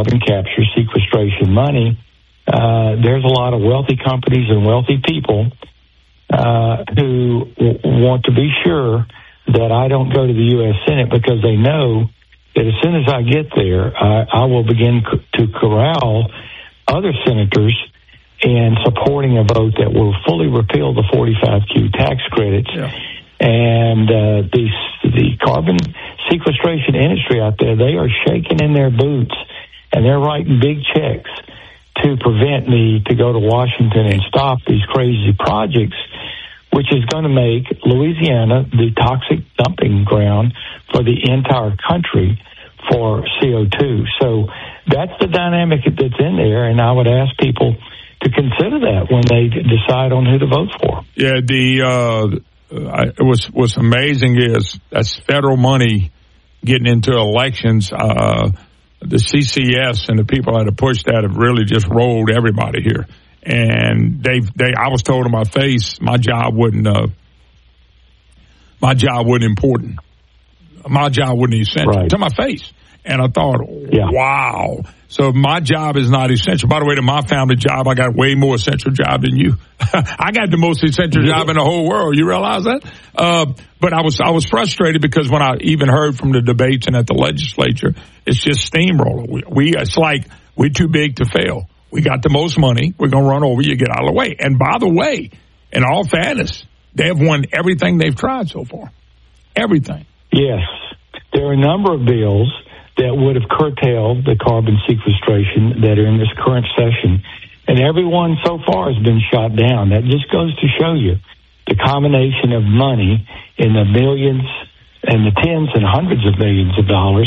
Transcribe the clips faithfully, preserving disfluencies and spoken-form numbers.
carbon capture sequestration money, uh, there's a lot of wealthy companies and wealthy people uh, who w- want to be sure that I don't go to the U S Senate because they know that as soon as I get there, I, I will begin co- to corral other senators in supporting a vote that will fully repeal the forty-five Q tax credits. Yeah. And uh, the, the carbon sequestration industry out there, they are shaking in their boots, and they're writing big checks to prevent me to go to Washington and stop these crazy projects, which is going to make Louisiana the toxic dumping ground for the entire country for C O two. So that's the dynamic that's in there, and I would ask people to consider that when they decide on who to vote for. Yeah, the uh, I, it was what's amazing is that's federal money getting into elections. Uh, the C C S and the people that have pushed that have really just rolled everybody here. And they, they, I was told to my face, my job wasn't, uh, my job wasn't important. My job wasn't essential. Right. To my face. And I thought, yeah. wow. So my job is not essential. By the way, to my family job, I got way more essential job than you. I got the most essential yeah. job in the whole world. You realize that? Uh, but I was, I was frustrated because when I even heard from the debates and at the legislature, it's just steamroller. We, we it's like we're too big to fail. We got the most money. We're going to run over you. Get out of the way. And by the way, in all fairness, they have won everything they've tried so far. Everything. Yes. There are a number of bills that would have curtailed the carbon sequestration that are in this current session. And everyone so far has been shot down. That just goes to show you the combination of money in the millions and the tens and hundreds of millions of dollars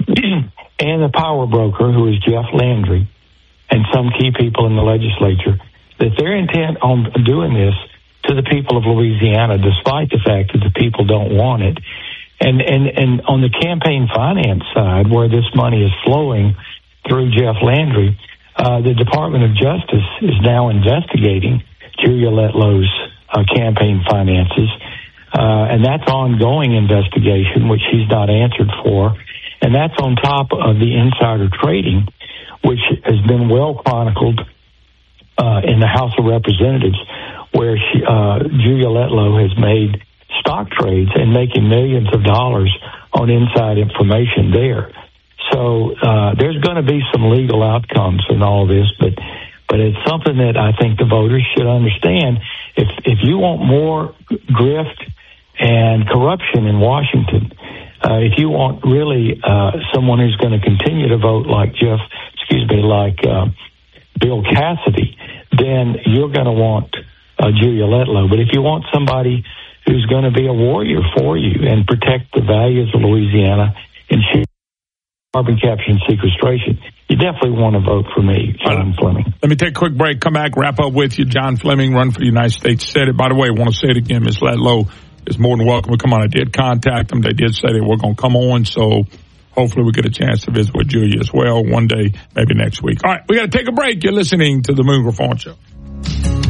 and the power broker, who is Jeff Landry, and some key people in the legislature, that they're intent on doing this to the people of Louisiana, despite the fact that the people don't want it. And, and, and on the campaign finance side, where this money is flowing through Jeff Landry, uh, the Department of Justice is now investigating Julia Letlow's uh, campaign finances. Uh, and that's ongoing investigation, which he's not answered for. And that's on top of the insider trading, which has been well chronicled uh, in the House of Representatives, where she, uh, Julia Letlow has made stock trades and making millions of dollars on inside information there. So uh, there's going to be some legal outcomes in all this, but but it's something that I think the voters should understand. If if you want more grift and corruption in Washington, uh, if you want really uh, someone who's going to continue to vote like Jeff, excuse me, like uh, Bill Cassidy, then you're going to want uh, Julia Letlow. But if you want somebody who's going to be a warrior for you and protect the values of Louisiana and carbon capture and sequestration, you definitely want to vote for me, John Fleming. Let me take a quick break, come back, wrap up with you. John Fleming, run for the United States Senate. By the way, I want to say it again, Miz Letlow is more than welcome to come on. I did contact them. They did say they were going to come on, so hopefully we get a chance to visit with Julia as well one day, maybe next week. All right, we got to take a break. You're listening to the Moon Griffon Show.